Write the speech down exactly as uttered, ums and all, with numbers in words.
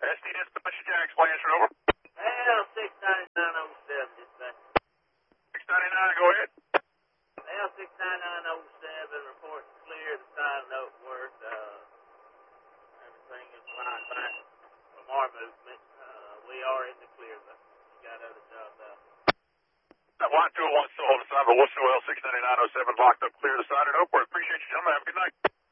S D dispatch, Jack, answer over. L six ninety-nine oh seven, dispatch. six ninety-nine, go ahead. L six ninety-nine oh seven, reports clear, the side note worked, uh, everything is fine back from our movement. Uh, we are in the clear, but we got other jobs out. one two one, so hold the side, but we'll show L six ninety-nine oh seven locked up, clear the side and Oakport. Appreciate you, gentlemen. Have a good night.